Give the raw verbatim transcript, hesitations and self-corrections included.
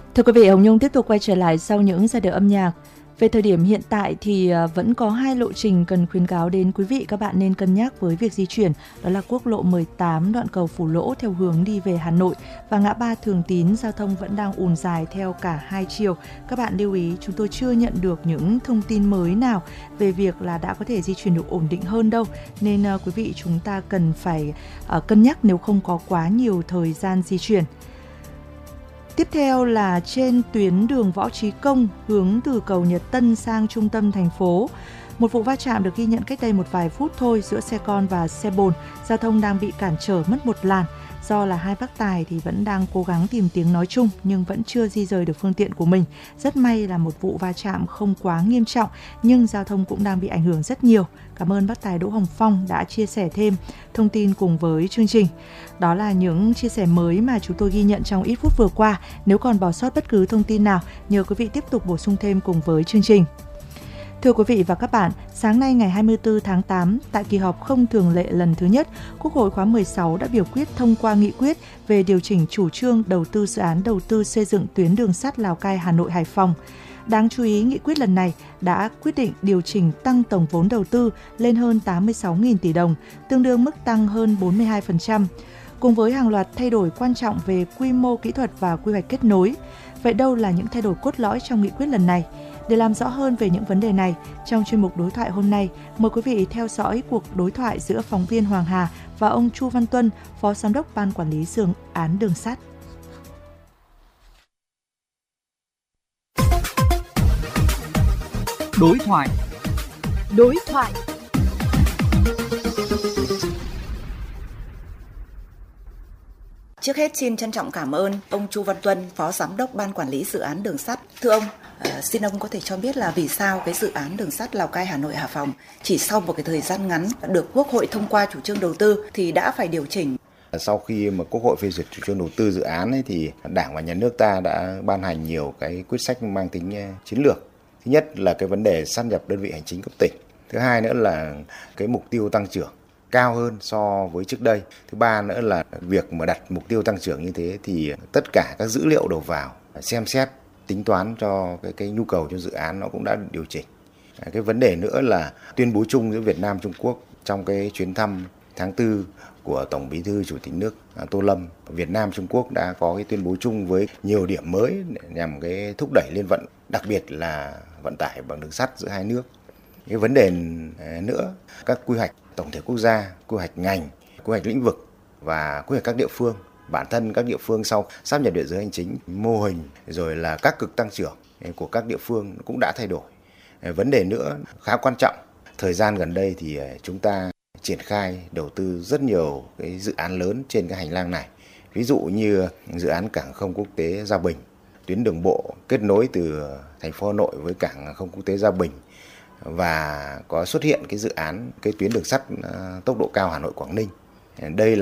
Thưa quý vị, Hồng Nhung tiếp tục quay trở lại sau những giai điệu âm nhạc. Về thời điểm hiện tại thì vẫn có hai lộ trình cần khuyến cáo đến quý vị các bạn nên cân nhắc với việc di chuyển. Đó là quốc lộ mười tám đoạn cầu Phú Lỗ theo hướng đi về Hà Nội và ngã ba Thường Tín, giao thông vẫn đang ùn dài theo cả hai chiều. Các bạn lưu ý, chúng tôi chưa nhận được những thông tin mới nào về việc là đã có thể di chuyển được ổn định hơn đâu. Nên uh, quý vị chúng ta cần phải uh, cân nhắc nếu không có quá nhiều thời gian di chuyển. Tiếp theo là trên tuyến đường Võ Trí Công hướng từ cầu Nhật Tân sang trung tâm thành phố. Một vụ va chạm được ghi nhận cách đây một vài phút thôi giữa xe con và xe bồn. Giao thông đang bị cản trở mất một làn. Do là hai bác tài thì vẫn đang cố gắng tìm tiếng nói chung nhưng vẫn chưa di rời được phương tiện của mình. Rất may là một vụ va chạm không quá nghiêm trọng nhưng giao thông cũng đang bị ảnh hưởng rất nhiều. Cảm ơn bác tài Đỗ Hồng Phong đã chia sẻ thêm thông tin cùng với chương trình. Đó là những chia sẻ mới mà chúng tôi ghi nhận trong ít phút vừa qua. Nếu còn bỏ sót bất cứ thông tin nào, nhờ quý vị tiếp tục bổ sung thêm cùng với chương trình. Thưa quý vị và các bạn, sáng nay ngày hai mươi tư tháng tám, tại kỳ họp không thường lệ lần thứ nhất, Quốc hội khóa mười sáu đã biểu quyết thông qua nghị quyết về điều chỉnh chủ trương đầu tư dự án đầu tư xây dựng tuyến đường sắt Lào Cai, Hà Nội, Hải Phòng. Đáng chú ý, nghị quyết lần này đã quyết định điều chỉnh tăng tổng vốn đầu tư lên hơn tám mươi sáu nghìn tỷ đồng, tương đương mức tăng hơn bốn mươi hai phần trăm, cùng với hàng loạt thay đổi quan trọng về quy mô kỹ thuật và quy hoạch kết nối. Vậy đâu là những thay đổi cốt lõi trong nghị quyết lần này? Để làm rõ hơn về những vấn đề này, trong chuyên mục đối thoại hôm nay, mời quý vị theo dõi cuộc đối thoại giữa phóng viên Hoàng Hà và ông Chu Văn Tuân, Phó Giám đốc Ban Quản lý Dự án Đường sắt. Đối thoại. Đối thoại. Trước hết xin trân trọng cảm ơn ông Chu Văn Tuân, Phó Giám đốc Ban Quản lý Dự án Đường sắt. Thưa ông, uh, xin ông có thể cho biết là vì sao cái dự án đường sắt Lào Cai, Hà Nội, Hải Phòng chỉ sau một cái thời gian ngắn được Quốc hội thông qua chủ trương đầu tư thì đã phải điều chỉnh? Sau khi mà Quốc hội phê duyệt chủ trương đầu tư dự án ấy, thì Đảng và Nhà nước ta đã ban hành nhiều cái quyết sách mang tính chiến lược. Thứ nhất là cái vấn đề sáp nhập đơn vị hành chính cấp tỉnh. Thứ hai nữa là cái mục tiêu tăng trưởng cao hơn so với trước đây. Thứ ba nữa là việc mà đặt mục tiêu tăng trưởng như thế thì tất cả các dữ liệu đầu vào xem xét tính toán cho cái, cái nhu cầu cho dự án nó cũng đã được điều chỉnh. Cái vấn đề nữa là tuyên bố chung giữa Việt Nam Trung Quốc trong cái chuyến thăm tháng tư của Tổng Bí thư Chủ tịch nước Tô Lâm. Việt Nam Trung Quốc đã có cái tuyên bố chung với nhiều điểm mới nhằm cái thúc đẩy liên vận, đặc biệt là vận tải bằng đường sắt giữa hai nước. Cái vấn đề nữa, các quy hoạch tổng thể quốc gia, quy hoạch ngành, quy hoạch lĩnh vực và quy hoạch các địa phương. Bản thân các địa phương sau sáp nhập địa giới hành chính, mô hình rồi là các cực tăng trưởng của các địa phương cũng đã thay đổi. Vấn đề nữa khá quan trọng, thời gian gần đây thì chúng ta triển khai đầu tư rất nhiều cái dự án lớn trên cái hành lang này. Ví dụ như dự án cảng không quốc tế Gia Bình, tuyến đường bộ kết nối từ thành phố Hà Nội với cảng không quốc tế Gia Bình, và có xuất hiện cái dự án cái tuyến đường sắt tốc độ cao Hà Nội Quảng Ninh. Đây là